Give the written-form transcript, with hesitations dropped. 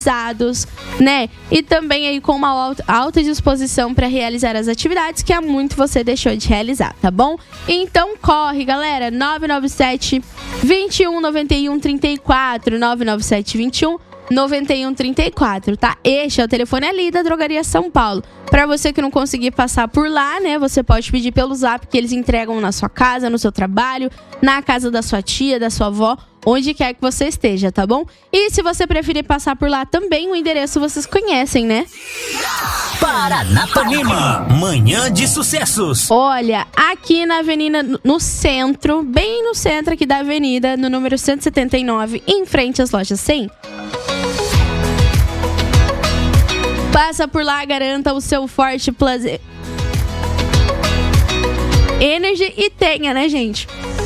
né? E também aí com uma alta disposição para realizar as atividades que há muito você deixou de realizar, tá bom? Então corre, galera, 997 21 91 34, 997 21 91 34, tá? Este é o telefone ali da Drogaria São Paulo. Pra você que não conseguir passar por lá, né, você pode pedir pelo Zap, que eles entregam na sua casa, no seu trabalho, na casa da sua tia, da sua avó, onde quer que você esteja, tá bom? E se você preferir passar por lá também, o endereço vocês conhecem, né? Paranapanema, manhã de sucessos. Olha, aqui na avenida, no centro, bem no centro aqui da avenida, no número 179, em frente às lojas 100. Passa por lá, garanta o seu Forte Plus Energy e tenha, né, gente?